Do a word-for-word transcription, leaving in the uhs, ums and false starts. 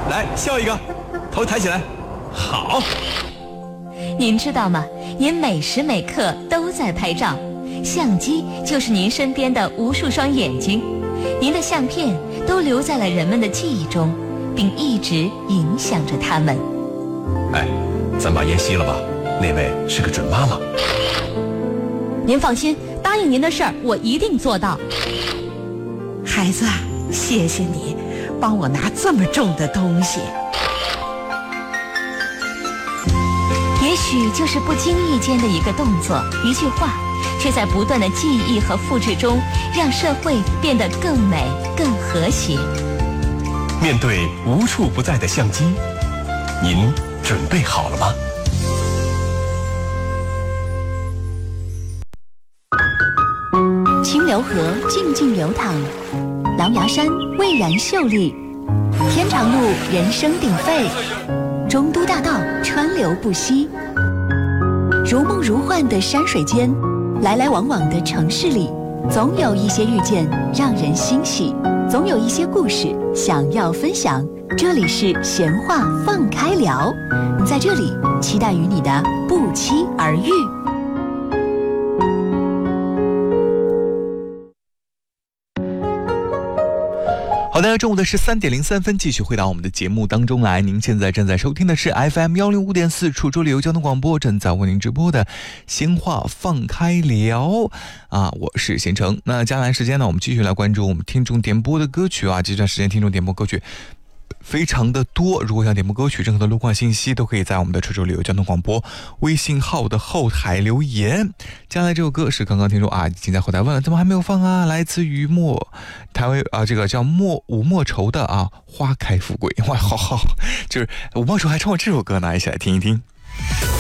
来笑一个，头抬起来。好。 您知道吗？您每时每刻都在拍照，相机就是您身边的无数双眼睛，您的相片都留在了人们的记忆中，并一直影响着他们。 哎，咱把烟熄了吧，那位是个准妈妈。 您放心，答应您的事儿我一定做到。 孩子，谢谢你帮我拿这么重的东西。 也许就是不经意间的一个动作，一句话，却在不断的记忆和复制中，让社会变得更美、更和谐。 面对无处不在的相机，您准备好了吗？ 清流河静静流淌，狼牙山蔚然秀丽，天长路人声鼎沸，中都大道川流不息。如梦如幻的山水间，来来往往的城市里，总有一些遇见让人欣喜，总有一些故事想要分享。这里是闲话放开聊，在这里期待与你的不期而遇。 好的，中午的十三点零三分，继续回到我们的节目当中来。您现在正在收听的是 F M 幺零五点四楚州旅游交通广播，正在为您直播的闲话放开聊啊，我是贤成。那接下来时间呢，我们继续来关注我们听众点播的歌曲啊。这段时间听众点播歌曲非常的多，如果想点播歌曲，任何的路况信息都可以在我们的楚州旅游交通广播微信号的后台留言。接下来这首歌是刚刚听众啊已经在后台问了，怎么还没有放啊？来自于莫台湾啊，这个叫莫吴莫愁的啊，花开富贵。哇，好好，就是吴莫愁还唱过这首歌呢，一起来听一听。